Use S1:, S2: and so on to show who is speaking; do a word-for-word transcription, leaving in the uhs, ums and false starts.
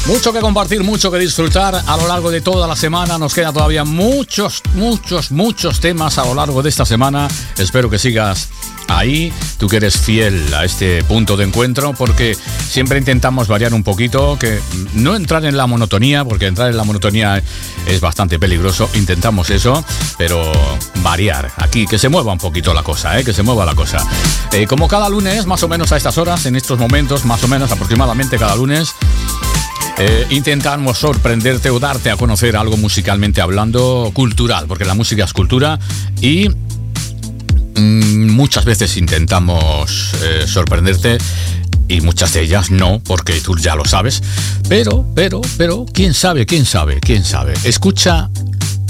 S1: Mucho que compartir, mucho que disfrutar a lo largo de toda la semana. Nos quedan todavía muchos, muchos, muchos temas a lo largo de esta semana. Espero que sigas ahí, tú que eres fiel a este punto de encuentro, porque siempre intentamos variar un poquito, que no entrar en la monotonía, porque entrar en la monotonía es bastante peligroso. Intentamos eso, pero variar aquí, que se mueva un poquito la cosa, ¿eh? que se mueva la cosa. Eh, como cada lunes, más o menos a estas horas, en estos momentos, más o menos aproximadamente cada lunes, Eh, intentamos sorprenderte o darte a conocer algo musicalmente hablando, cultural, porque la música es cultura y mmm, muchas veces intentamos eh, sorprenderte y muchas de ellas no, porque tú ya lo sabes, pero, pero, pero, quién sabe, quién sabe, quién sabe. Escucha